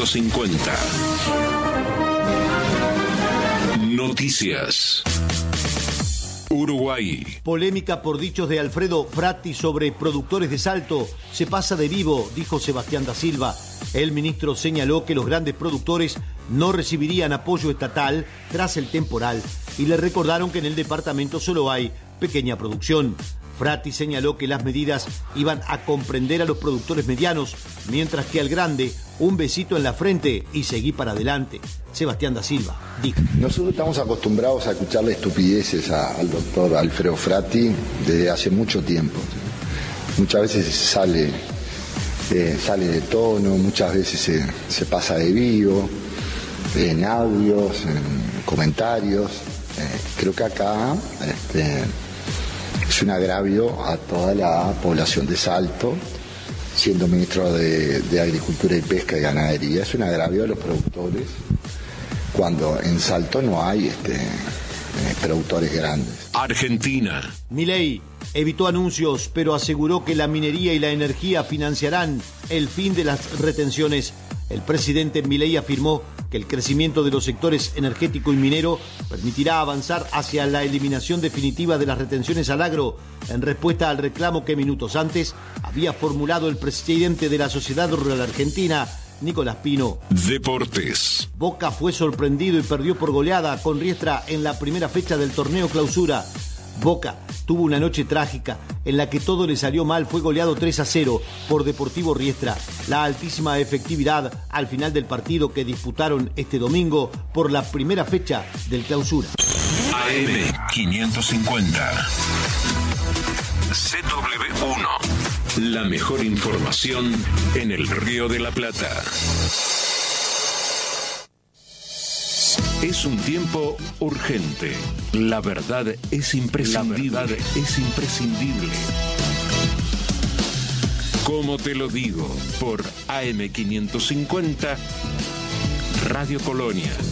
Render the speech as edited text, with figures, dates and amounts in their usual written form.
AM550. Noticias. Uruguay. Polémica por dichos de Alfredo Frati sobre productores de Salto. Se pasa de vivo, dijo Sebastián da Silva. El ministro señaló que los grandes productores no recibirían apoyo estatal tras el temporal y le recordaron que en el departamento solo hay pequeña producción. Frati señaló que las medidas iban a comprender a los productores medianos, mientras que al grande, un besito en la frente y seguí para adelante. Sebastián da Silva dijo: Nosotros estamos acostumbrados a escucharle estupideces al doctor Alfredo Frati desde hace mucho tiempo. Muchas veces sale de tono, muchas veces se pasa de vivo, en audios, en comentarios. Creo que acá es un agravio a toda la población de Salto, siendo ministro de Agricultura y Pesca y Ganadería. Es un agravio a los productores cuando en Salto no hay productores grandes. Argentina. Milei evitó anuncios, pero aseguró que la minería y la energía financiarán el fin de las retenciones. El presidente Milei afirmó que el crecimiento de los sectores energético y minero permitirá avanzar hacia la eliminación definitiva de las retenciones al agro, en respuesta al reclamo que minutos antes había formulado el presidente de la Sociedad Rural Argentina, Nicolás Pino. Deportes. Boca fue sorprendido y perdió por goleada con Riestra en la primera fecha del torneo Clausura. Boca tuvo una noche trágica en la que todo le salió mal. Fue goleado 3-0 por Deportivo Riestra. La altísima efectividad al final del partido que disputaron este domingo por la primera fecha del Clausura. AM550. CW1. La mejor información en el Río de la Plata. Es un tiempo urgente. La verdad es imprescindible. Como te lo digo, por AM550, Radio Colonia.